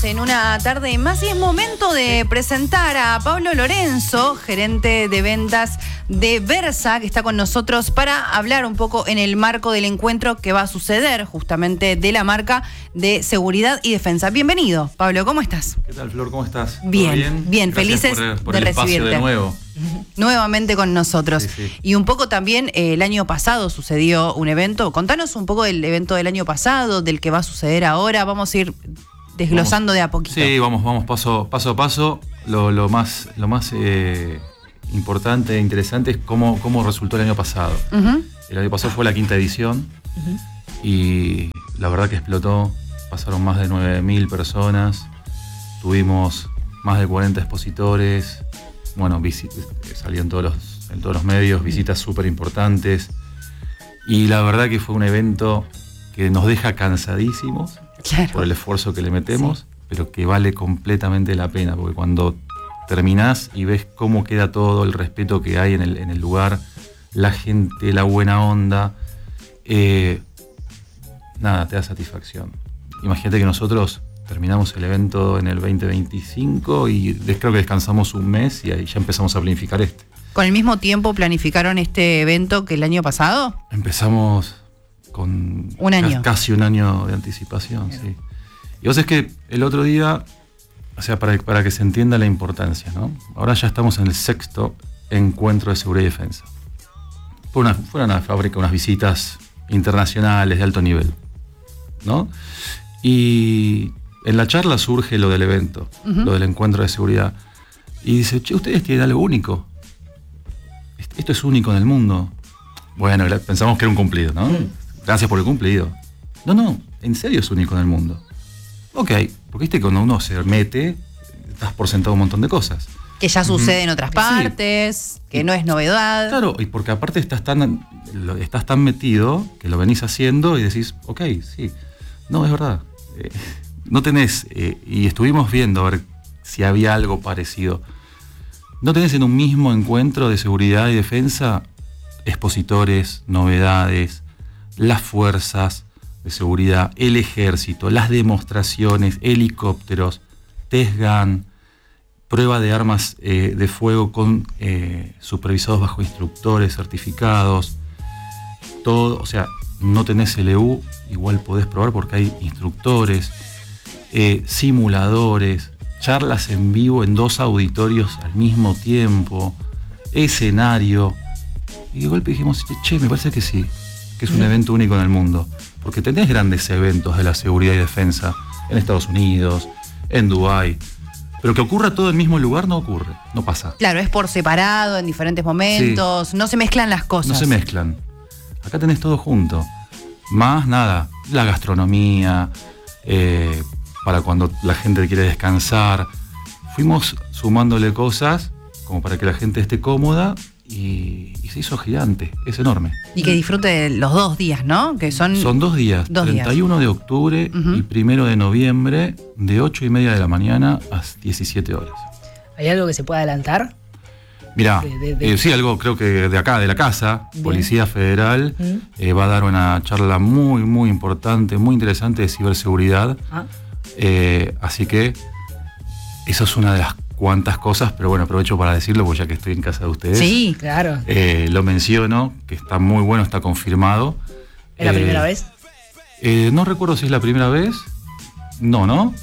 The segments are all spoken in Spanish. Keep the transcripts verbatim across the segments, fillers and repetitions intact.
En una tarde más y es momento de presentar a Pablo Lorenzo, gerente de ventas de Versa, que está con nosotros para hablar un poco en el marco del encuentro que va a suceder justamente de la marca de seguridad y defensa. Bienvenido, Pablo, ¿cómo estás? ¿Qué tal, Flor? ¿Cómo estás? Bien, bien, bien, felices por, por de el recibirte de nuevo. Nuevamente con nosotros. Sí, sí. Y un poco también eh, el año pasado sucedió un evento. Contanos un poco del evento del año pasado, del que va a suceder ahora. Vamos a ir desglosando vamos, de a poquito. Sí, vamos, vamos paso, paso a paso. Lo, lo más, lo más eh, importante e interesante es cómo, cómo resultó el año pasado. Uh-huh. El año pasado fue la quinta edición uh-huh. y la verdad que explotó. Pasaron más de nueve mil personas. Tuvimos más de cuarenta expositores. Bueno, visit- salían todos los, en todos los medios, visitas súper importantes. Y la verdad que fue un evento que nos deja cansadísimos. Claro. Por el esfuerzo que le metemos, sí. Pero que vale completamente la pena, porque cuando terminás y ves cómo queda todo, el respeto que hay en el, en el lugar, la gente, la buena onda, eh, nada, te da satisfacción. Imagínate que nosotros terminamos el evento en el veinte veinticinco y creo que descansamos un mes y ahí ya empezamos a planificar este. ¿Con el mismo tiempo planificaron este evento que el año pasado? Empezamos con un año. Casi un año de anticipación, Bien. sí. Y vos es que el otro día, o sea, para, para que se entienda la importancia, ¿no? Ahora ya estamos en el sexto encuentro de seguridad y defensa. Fue una, fue una fábrica, unas visitas internacionales de alto nivel, ¿no? Y en la charla surge lo del evento, uh-huh. lo del encuentro de seguridad. Y dice, che, ustedes tienen algo único. Esto es único en el mundo. Bueno, pensamos que era un cumplido, ¿no? Mm. Gracias por el cumplido. No, no, en serio es único en el mundo. Ok, porque viste que cuando uno se mete, estás por sentado un montón de cosas. Que ya sucede mm. en otras partes, sí. que y, no es novedad. Claro, y porque aparte estás tan, estás tan metido que lo venís haciendo y decís, ok, sí. No, es verdad. Eh, no tenés, eh, y estuvimos viendo a ver si había algo parecido. No tenés en un mismo encuentro de seguridad y defensa expositores, novedades, las fuerzas de seguridad, el ejército, las demostraciones, helicópteros, test gun, prueba de armas eh, de fuego con eh, supervisados bajo instructores certificados, todo, o sea, no tenés L U, igual podés probar porque hay instructores, eh, simuladores, charlas en vivo en dos auditorios al mismo tiempo, escenario. Y de golpe dijimos, che, me parece que sí, que es un evento único en el mundo. Porque tenés grandes eventos de la seguridad y defensa en Estados Unidos, en Dubái. Pero que ocurra todo en el mismo lugar no ocurre, no pasa. Claro, es por separado, en diferentes momentos, sí. No se mezclan las cosas. No se mezclan. Acá tenés todo junto. Más nada, la gastronomía, eh, para cuando la gente quiere descansar. Fuimos sumándole cosas como para que la gente esté cómoda. Y, y se hizo gigante, es enorme. Y que disfrute de los dos días, ¿no? Que son, son dos días, dos treinta y uno días. de octubre uh-huh. y primero de noviembre, de ocho y media de la mañana a diecisiete horas. ¿Hay algo que se pueda adelantar? Mirá, de, de, de... Eh, sí, algo creo que de acá, de la casa, Bien. Policía Federal, uh-huh. eh, va a dar una charla muy, muy importante, muy interesante de ciberseguridad. Ah. Eh, así que eso es una de las cuantas cosas, pero bueno, aprovecho para decirlo, porque ya que estoy en casa de ustedes. Sí, claro. Eh, lo menciono, que está muy bueno, está confirmado. ¿Es la eh, primera vez? Eh, no recuerdo si es la primera vez. No, ¿no?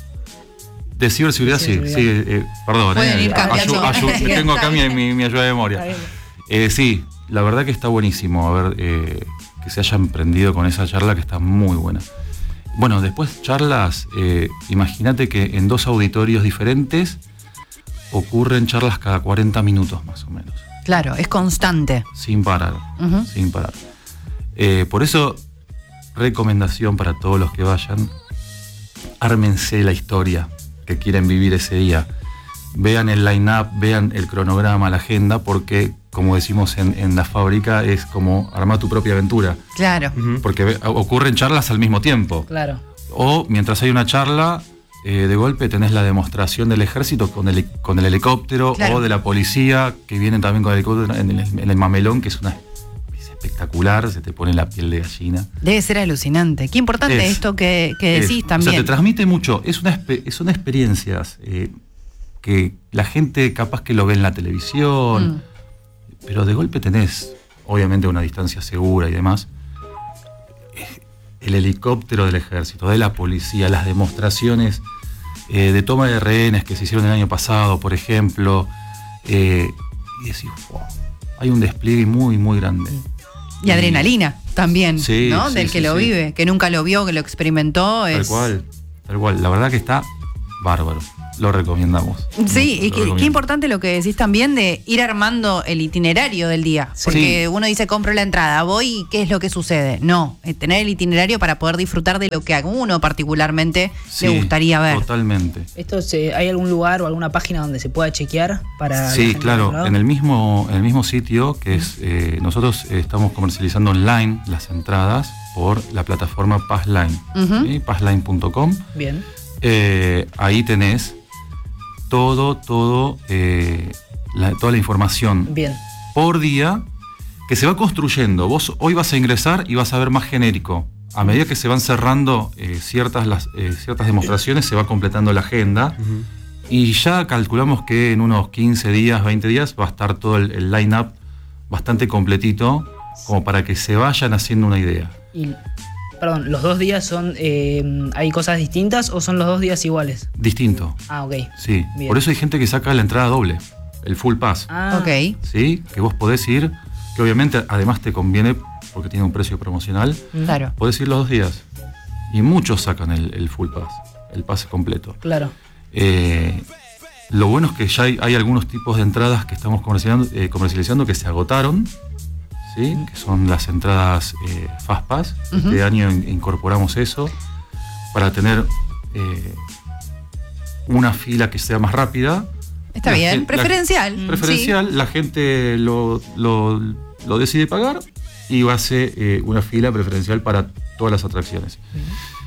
De ciberseguridad, sí. sí eh, perdón, Pueden eh, ir cambiando. ayu- ayu- tengo acá mi, mi, mi ayuda de memoria. Eh, sí, la verdad que está buenísimo a ver eh, que se hayan prendido con esa charla, que está muy buena. Bueno, después charlas, eh, imagínate que en dos auditorios diferentes ocurren charlas cada cuarenta minutos más o menos. Claro, es constante. Sin parar, uh-huh. sin parar. Eh, por eso, recomendación para todos los que vayan, ármense la historia que quieren vivir ese día. Vean el line-up, vean el cronograma, la agenda, porque, como decimos en, en la fábrica, es como armar tu propia aventura. Claro. Uh-huh. Porque ve, ocurren charlas al mismo tiempo. Claro. O mientras hay una charla, Eh, de golpe tenés la demostración del ejército con el, con el helicóptero, claro. o de la policía, que vienen también con el helicóptero en el, en el mamelón, que es una espectacular, se te pone la piel de gallina. Debe ser alucinante. Qué importante Es, esto que, que decís es, también. O sea, te transmite mucho. Es una, son experiencias eh, que la gente capaz que lo ve en la televisión, mm. pero de golpe tenés, obviamente, una distancia segura y demás. El helicóptero del ejército, de la policía, las demostraciones eh, de toma de rehenes que se hicieron el año pasado, por ejemplo, eh, y decís, wow, hay un despliegue muy, muy grande. Y, y adrenalina también, sí, ¿no? Sí, Del sí, que lo sí. vive, que nunca lo vio, que lo experimentó. Tal es... cual, tal cual. La verdad que está bárbaro. Lo recomendamos. Sí, lo, y lo qué importante lo que decís también de ir armando el itinerario del día. Porque sí. uno dice, compro la entrada, voy, ¿qué es lo que sucede? No, tener el itinerario para poder disfrutar de lo que a uno particularmente sí, le gustaría ver. Totalmente. ¿Esto se, ¿Hay algún lugar o alguna página donde se pueda chequear para? Sí, claro. En el mismo, en el mismo sitio que es, eh, nosotros eh, estamos comercializando online las entradas por la plataforma Passline, uh-huh. ¿sí? passline punto com. Bien. Eh, ahí tenés todo, todo, eh, la, toda la información Bien. por día que se va construyendo. Vos hoy vas a ingresar y vas a ver más genérico. A medida que se van cerrando eh, ciertas, las, eh, ciertas demostraciones, se va completando la agenda. Uh-huh. Y ya calculamos que en unos quince días, veinte días, va a estar todo el, el line-up bastante completito, como para que se vayan haciendo una idea. Y... Perdón, ¿los dos días son, eh, hay cosas distintas o son los dos días iguales? Distinto. Ah, ok. Sí, bien. Por eso hay gente que saca la entrada doble, el full pass. Ah, ok. Sí, que vos podés ir, que obviamente además te conviene porque tiene un precio promocional. Claro. Podés ir los dos días. Y muchos sacan el, el full pass, el pase completo. Claro. Eh, lo bueno es que ya hay, hay algunos tipos de entradas que estamos comercializando, eh, comercializando que se agotaron. ¿Sí? Que son las entradas eh, Fast Pass. Uh-huh. Este año in- incorporamos eso para tener eh, una fila que sea más rápida. Está la bien, gen- preferencial. La, preferencial, sí. La gente lo, lo, lo decide pagar y hace eh, una fila preferencial para todas las atracciones. Uh-huh.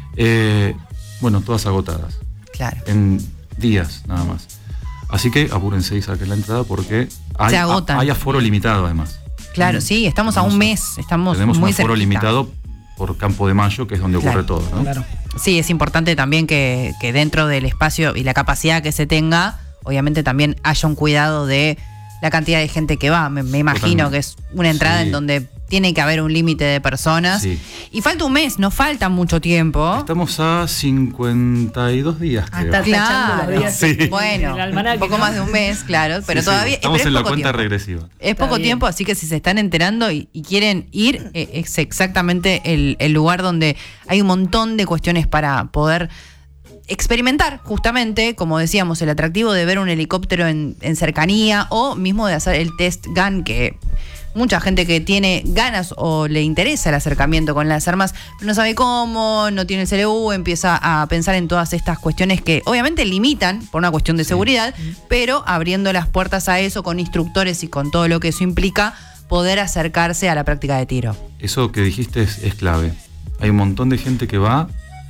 Eh, bueno, todas agotadas. Claro. En días nada más. Así que apúrense y saquen la entrada porque hay, se agotan. A, hay aforo limitado además. Claro, sí, estamos tenemos, a un mes, estamos tenemos muy un aforo cerquita. limitado por Campo de Mayo, que es donde ocurre claro, todo, ¿no? Claro. Sí, es importante también que, que dentro del espacio y la capacidad que se tenga, obviamente también haya un cuidado de la cantidad de gente que va. Me, me imagino Totalmente. Que es una entrada sí. en donde tiene que haber un límite de personas. Sí. Y falta un mes, no falta mucho tiempo. Estamos a cincuenta y dos días, ah, creo. Está claro. Los días sí. Bueno, un poco ¿no? más de un mes, claro, pero sí, todavía... Sí. Estamos pero en la cuenta tiempo. Es regresiva. Está poco bien. tiempo, así que si se están enterando y, y quieren ir, eh, es exactamente el, el lugar donde hay un montón de cuestiones para poder experimentar, justamente, como decíamos, el atractivo de ver un helicóptero en, en cercanía o mismo de hacer el test gun, que mucha gente que tiene ganas o le interesa el acercamiento con las armas, pero no sabe cómo, no tiene el C L U, empieza a pensar en todas estas cuestiones que obviamente limitan por una cuestión de seguridad, sí. pero abriendo las puertas a eso con instructores y con todo lo que eso implica, poder acercarse a la práctica de tiro. Eso que dijiste es, es clave. Hay un montón de gente que va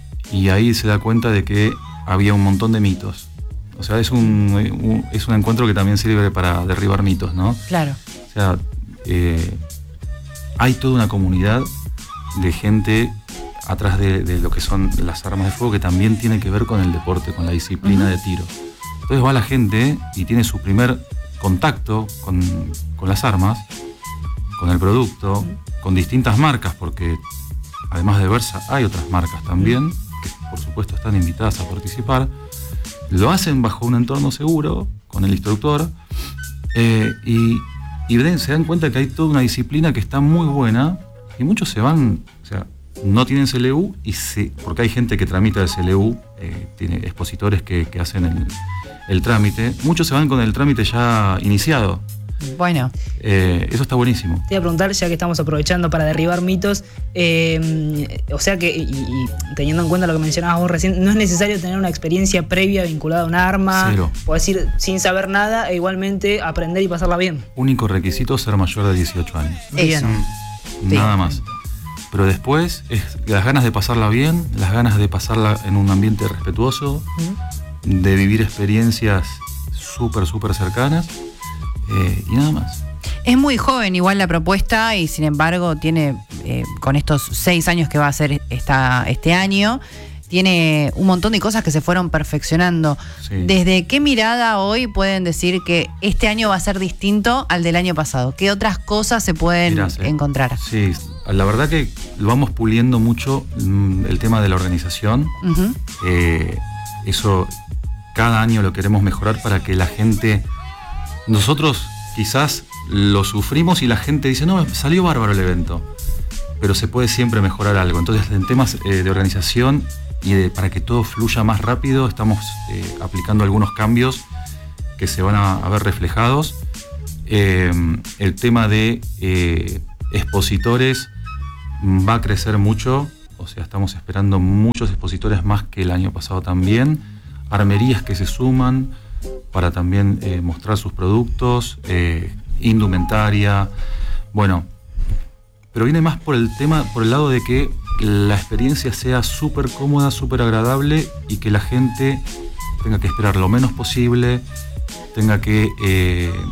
y ahí se da cuenta de que había un montón de mitos. O sea, es un, un, es un encuentro que también sirve para derribar mitos, ¿no? Claro. O sea, eh, hay toda una comunidad de gente atrás de, de lo que son las armas de fuego que también tiene que ver con el deporte, con la disciplina uh-huh. de tiro. Entonces va la gente y tiene su primer contacto con, con las armas, con el producto, uh-huh. con distintas marcas, porque además de Versa hay otras marcas también, uh-huh. que por supuesto están invitadas a participar. Lo hacen bajo un entorno seguro, con el instructor, eh, y Y se dan cuenta que hay toda una disciplina que está muy buena y muchos se van, o sea, no tienen C L U y se, porque hay gente que tramita el C L U, eh, tiene expositores que, que hacen el, el trámite, muchos se van con el trámite ya iniciado. Bueno. Eh, eso está buenísimo. Te iba a preguntar, ya que estamos aprovechando para derribar mitos, eh, o sea que, y, y teniendo en cuenta lo que mencionabas vos recién, no es necesario tener una experiencia previa vinculada a un arma, Cero. Podés ir sin saber nada e igualmente aprender y pasarla bien. Único requisito ser mayor de dieciocho años. Eso. Nada más. Pero después es las ganas de pasarla bien, las ganas de pasarla en un ambiente respetuoso, uh-huh. de vivir experiencias súper, súper cercanas. Eh, y nada más. Es muy joven igual la propuesta y sin embargo tiene, eh, con estos seis años que va a ser esta, este año, tiene un montón de cosas que se fueron perfeccionando. Sí. ¿Desde qué mirada hoy pueden decir que este año va a ser distinto al del año pasado? ¿Qué otras cosas se pueden Mirá, sí. encontrar? Sí, la verdad que lo vamos puliendo mucho el tema de la organización. Uh-huh. Eh, eso cada año lo queremos mejorar para que la gente... Nosotros quizás lo sufrimos y la gente dice, no, salió bárbaro el evento, pero se puede siempre mejorar algo. Entonces, en temas eh, de organización y de, para que todo fluya más rápido, estamos eh, aplicando algunos cambios que se van a, a ver reflejados. Eh, el tema de eh, expositores va a crecer mucho, o sea, estamos esperando muchos expositores más que el año pasado también. Armerías que se suman para también eh, mostrar sus productos, eh, indumentaria, bueno, pero viene más por el tema, por el lado de que la experiencia sea súper cómoda, súper agradable y que la gente tenga que esperar lo menos posible, tenga que... Eh,